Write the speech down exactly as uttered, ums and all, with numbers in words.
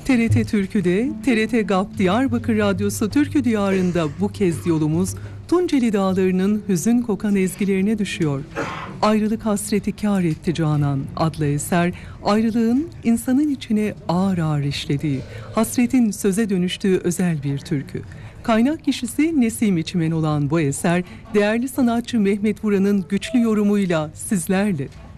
T R T Türkü'de, T R T GAP Diyarbakır Radyosu Türkü Diyarı'nda bu kez yolumuz Tunceli Dağları'nın hüzün kokan ezgilerine düşüyor. Ayrılık hasreti kâr etti Canan adlı eser, ayrılığın insanın içine ağır ağır işlediği, hasretin söze dönüştüğü özel bir türkü. Kaynak kişisi Nesim İçmen olan bu eser, değerli sanatçı Mehmet Vuran'ın güçlü yorumuyla sizlerle.